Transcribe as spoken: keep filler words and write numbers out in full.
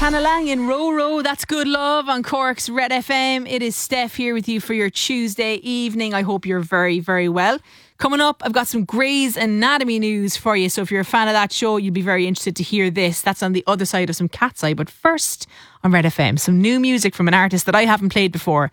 Hannah Lang in Row Row, that's Good Love on Cork's Red F M. It is Steph here with you for your Tuesday evening. I hope you're very, very well. Coming up, I've got some Grey's Anatomy news for you. So if you're a fan of that show, you'll be very interested to hear this. That's on the other side of some Cat's Eye. But first, on Red F M, some new music from an artist that I haven't played before.